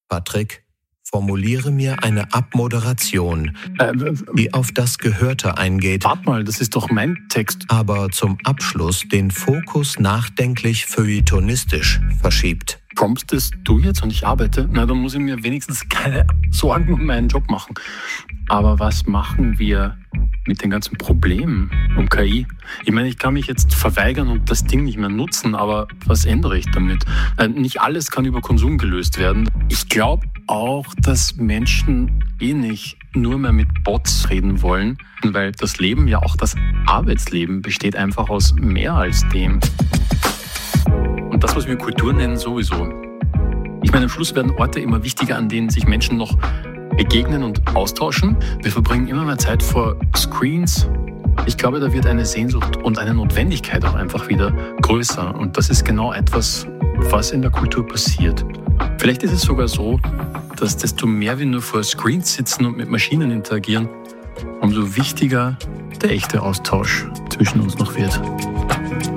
Patrick, formuliere mir eine Abmoderation, die auf das Gehörte eingeht. Warte mal, das ist doch mein Text. Aber zum Abschluss den Fokus nachdenklich feuilletonistisch verschiebt. Promptest du jetzt und ich arbeite? Na, dann muss ich mir wenigstens keine Sorgen um meinen Job machen. Aber was machen wir mit den ganzen Problemen um KI? Ich meine, ich kann mich jetzt verweigern und das Ding nicht mehr nutzen, aber was ändere ich damit? Nicht alles kann über Konsum gelöst werden. Ich glaube auch, dass Menschen nicht nur mehr mit Bots reden wollen, weil das Leben, ja auch das Arbeitsleben, besteht einfach aus mehr als dem. Und das, was wir Kultur nennen, sowieso. Ich meine, am Schluss werden Orte immer wichtiger, an denen sich Menschen noch begegnen und austauschen. Wir verbringen immer mehr Zeit vor Screens. Ich glaube, da wird eine Sehnsucht und eine Notwendigkeit auch einfach wieder größer. Und das ist genau etwas, was in der Kultur passiert. Vielleicht ist es sogar so, dass desto mehr wir nur vor Screens sitzen und mit Maschinen interagieren, umso wichtiger der echte Austausch zwischen uns noch wird.